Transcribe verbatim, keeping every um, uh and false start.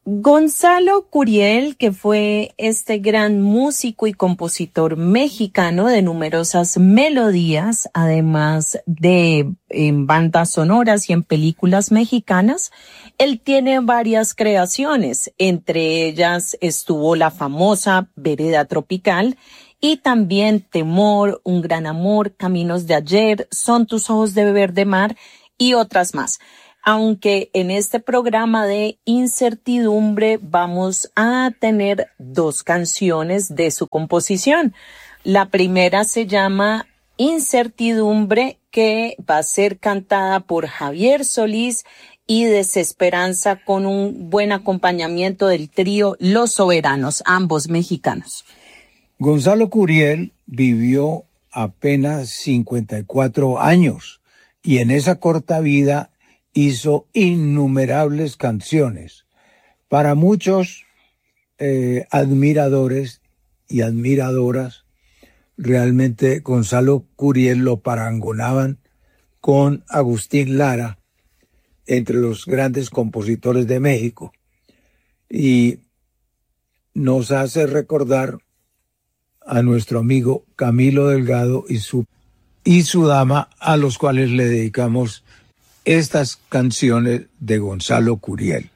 Gonzalo Curiel, que fue este gran músico y compositor mexicano de numerosas melodías, además de en bandas sonoras y en películas mexicanas, él tiene varias creaciones, entre ellas estuvo la famosa Vereda Tropical y también Temor, Un Gran Amor, Caminos de Ayer, Son tus ojos de verde mar y otras más. Aunque en este programa de Incertidumbre vamos a tener dos canciones de su composición. La primera se llama Incertidumbre, que va a ser cantada por Javier Solís, y Desesperanza, con un buen acompañamiento del trío Los Soberanos, ambos mexicanos. Gonzalo Curiel vivió apenas cincuenta y cuatro años y en esa corta vida hizo innumerables canciones. Para muchos eh, admiradores y admiradoras, realmente Gonzalo Curiel lo parangonaban con Agustín Lara, entre los grandes compositores de México. Y nos hace recordar a nuestro amigo Camilo Delgado y su, y su dama, a los cuales le dedicamos estas canciones de Gonzalo Curiel.